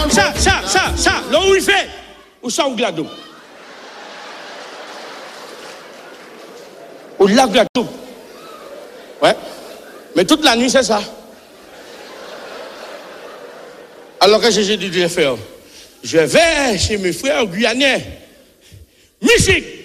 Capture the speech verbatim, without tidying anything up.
Ça, ça, ça, ça, là où il fait, où ça ou glado? Ou là glado? Ouais. Mais toute la nuit, c'est ça. Alors que j'ai dit de faire, je vais chez mes frères guyanais. Musique!